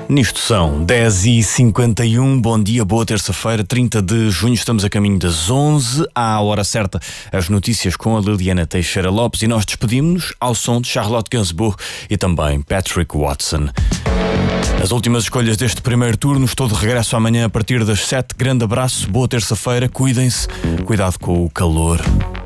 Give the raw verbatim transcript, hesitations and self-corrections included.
Nisto são dez e cinquenta e um, bom dia, boa terça-feira, trinta de junho, estamos a caminho das onze, à hora certa, as notícias com a Liliana Teixeira Lopes e nós despedimos-nos ao som de Charlotte Gainsbourg e também Patrick Watson. As últimas escolhas deste primeiro turno, estou de regresso amanhã a partir das sete, grande abraço, boa terça-feira, cuidem-se, cuidado com o calor.